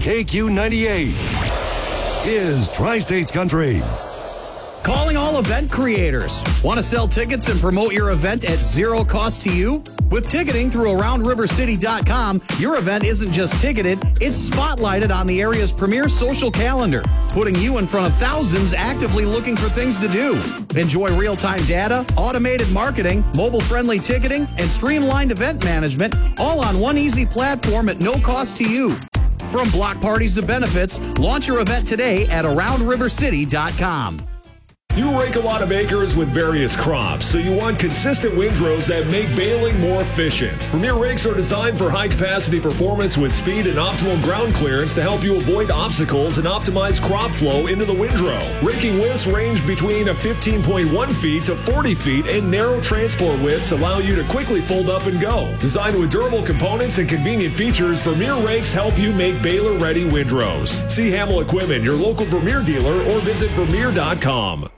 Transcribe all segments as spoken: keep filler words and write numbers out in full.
K Q ninety-eight is Tri-States Country. Calling all event creators. Want to sell tickets and promote your event at zero cost to you? With ticketing through around river city dot com, your event isn't just ticketed, it's spotlighted on the area's premier social calendar, putting you in front of thousands actively looking for things to do. Enjoy real-time data, automated marketing, mobile-friendly ticketing, and streamlined event management, all on one easy platform at no cost to you. From block parties to benefits, launch your event today at around river city dot com. You rake a lot of acres with various crops, so you want consistent windrows that make baling more efficient. Premier rakes are designed for high-capacity performance with speed and optimal ground clearance to help you avoid obstacles and optimize crop flow into the windrow. Raking widths range between a fifteen point one feet to forty feet, and narrow transport widths allow you to quickly fold up and go. Designed with durable components and convenient features, Vermeer rakes help you make baler-ready windrows. See Hamill Equipment, your local Vermeer dealer, or visit vermeer dot com.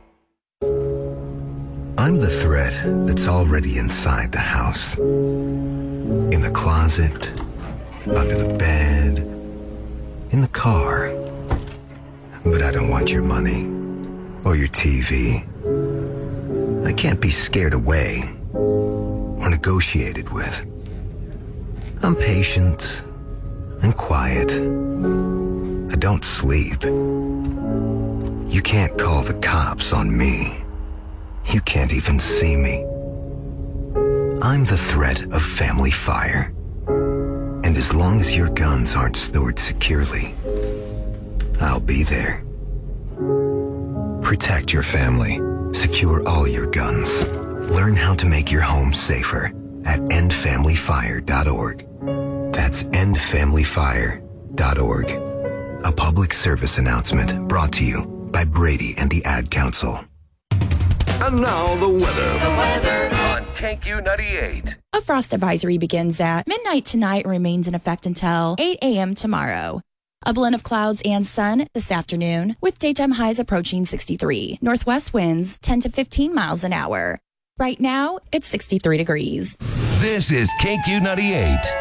I'm the thread that's already inside the house. In the closet, under the bed, in the car. But I don't want your money or your T V. I can't be scared away or negotiated with. I'm patient and quiet. I don't sleep. You can't call the cops on me. You can't even see me. I'm the threat of family fire. And as long as your guns aren't stored securely, I'll be there. Protect your family. Secure all your guns. Learn how to make your home safer at end family fire dot org. That's end family fire dot org. A public service announcement brought to you by Brady and the Ad Council. And now the weather. The weather on K Q ninety-eight. A frost advisory begins at midnight tonight and remains in effect until eight a.m. tomorrow. A blend of clouds and sun this afternoon with daytime highs approaching sixty-three. Northwest winds ten to fifteen miles an hour. Right now, it's sixty-three degrees. This is K Q ninety-eight.